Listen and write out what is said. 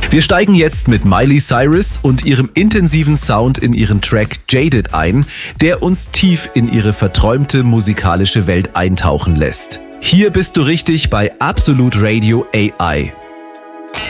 Wir steigen jetzt mit Miley Cyrus und ihrem intensiven Sound in ihren Track Jaded ein, der uns tief in ihre verträumte musikalische Welt eintauchen lässt. Hier bist du richtig bei Absolute Radio AI.